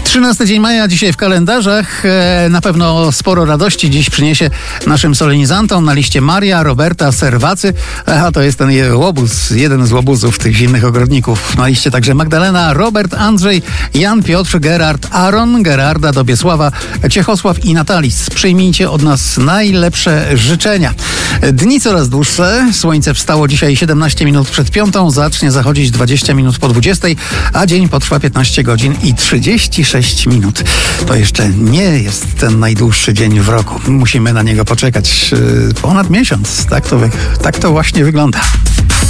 13 dzień maja dzisiaj w kalendarzach. Na pewno sporo radości dziś przyniesie naszym solenizantom. Na liście Maria, Roberta, Serwacy. A to jest ten łobuz, jeden z łobuzów tych zimnych ogrodników. Na liście także Magdalena, Robert, Andrzej, Jan, Piotr, Gerard, Aaron, Gerarda, Dobiesława, Ciechosław i Natalis. Przyjmijcie od nas najlepsze życzenia. Dni coraz dłuższe. Słońce wstało dzisiaj 17 minut przed 5, zacznie zachodzić 20 minut po 20, a dzień potrwa 15 godzin i 36 minut. To jeszcze nie jest ten najdłuższy dzień w roku. Musimy na niego poczekać ponad miesiąc. Tak to właśnie wygląda.